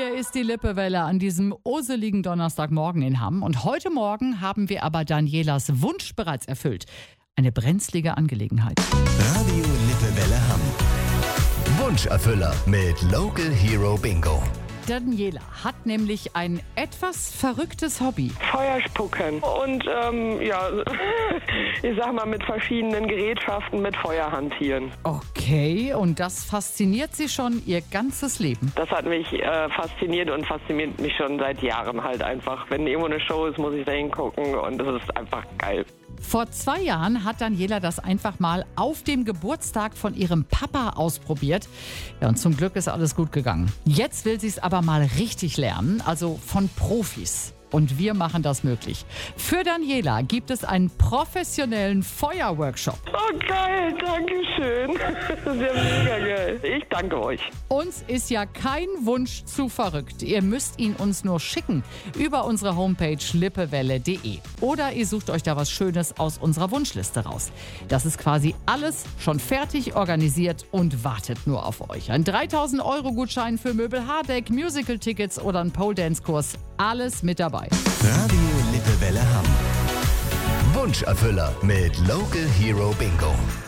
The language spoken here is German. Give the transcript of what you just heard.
Hier ist die Lippewelle an diesem urseligen Donnerstagmorgen in Hamm. Und heute Morgen haben wir aber Danielas Wunsch bereits erfüllt. Eine brenzlige Angelegenheit. Radio Lippewelle Hamm. Wunscherfüller mit Local Hero Bingo. Daniela hat nämlich ein etwas verrücktes Hobby. Feuer spucken und ich sag mal mit verschiedenen Gerätschaften mit Feuer hantieren. Okay, und das fasziniert sie schon ihr ganzes Leben. Das hat mich fasziniert und fasziniert mich schon seit Jahren halt einfach. Wenn irgendwo eine Show ist, muss ich da hingucken und das ist einfach geil. Vor 2 Jahren hat Daniela das einfach mal auf dem Geburtstag von ihrem Papa ausprobiert. Ja, und zum Glück ist alles gut gegangen. Jetzt will sie es aber mal richtig lernen, also von Profis. Und wir machen das möglich. Für Daniela gibt es einen professionellen Feuerworkshop. Oh geil, danke schön. Das ist ja mega geil. Ich danke euch. Uns ist ja kein Wunsch zu verrückt. Ihr müsst ihn uns nur schicken über unsere Homepage lippewelle.de. Oder ihr sucht euch da was Schönes aus unserer Wunschliste raus. Das ist quasi alles schon fertig organisiert und wartet nur auf euch. Ein 3.000 € Gutschein für Möbel Hardeck, Musical-Tickets oder ein Pole-Dance-Kurs. Alles mit dabei. Radio Lippewelle Hamm. Wunscherfüller mit Local Hero Bingo.